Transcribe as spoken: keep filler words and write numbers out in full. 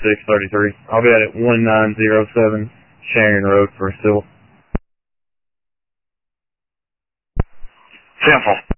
six thirty-three. I'll be at one nine zero seven Sharon Road for a civil. Simple.